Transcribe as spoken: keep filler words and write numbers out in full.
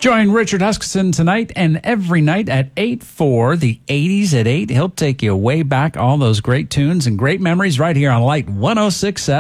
Join Richard Huskisson tonight and every night at eight for the eighties at eight. He'll take you way back, all those great tunes and great memories right here on Light one oh six point seven.